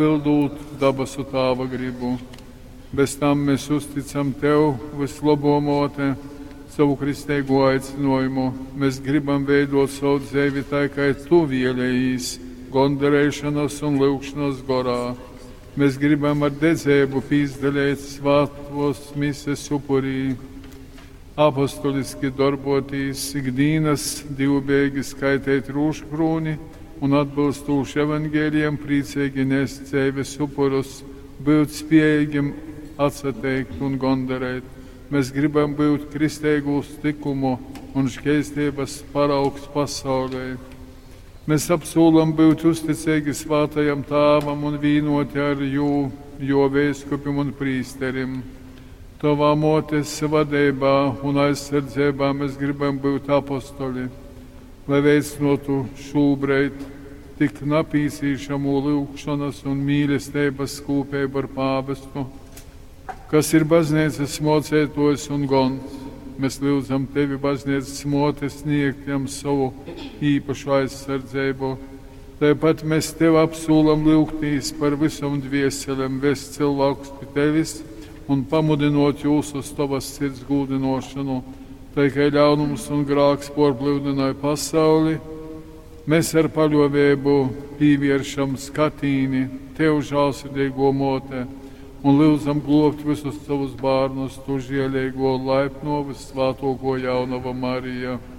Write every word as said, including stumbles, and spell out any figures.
pildūt dabasu Tava gribu. Bez tam mēs uzticam Tev, vislabo mote, savu kristīgo aicinājumu. Mēs gribam veidot savu dzīvi tā, kā Tu vēlējies, gondarēšanas un lūgšanas gorā. Mēs gribam ar dedzību pīzdalēt svētos mises upurī, apostoliski darboties, ikdienas divbēgi skaitīt rūškrūni un atbilstoši evangēlijam priecīgi nest dzīves upurus, būt spējīgiem atsateikt un gondarēt. Mēs gribam būt kristīgu tikumu un šķēstības paraugs pasaulē. Mēs apsolam būt uzticīgi Svētajam Tēvam un vīnoti ar jū, jo vēskupim un prīsterim. Tavā motes vadībā un aizsardzībā mēs gribam būt apostoli, lai veicinotu šūbreit tik napīsīšamu lūgšanas un mīlestības kopību ar pāvestu, kas ir baznīcas mocētojs un gons. Mēs lūdzam Tevi, baznīcas mote, sniegt jam savu īpašu aizsardzību. Tāpat mēs Tev apsūlam lūgtīs par visam dvieselēm, vest cilvēkus pie Tevis un pamudinot jūs uz Tavas sirds gūdinošanu, tā kā ļaunums un grāks porplūdināja pasauli. Mēs ar paļāvību pievēršam skatīni Tev, žēlsirdīgo mote, un lūdzam globt visus savus bērnus, Tu žēlīgo laipno visvētāko jaunava Marija.